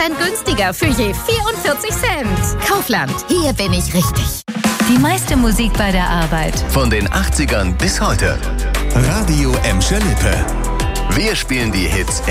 Cent günstiger für je 44 Cent. Kaufland, hier bin ich richtig. Die meiste Musik bei der Arbeit. Von den 80ern bis heute. Radio Emscher Lippe. Wir spielen die Hits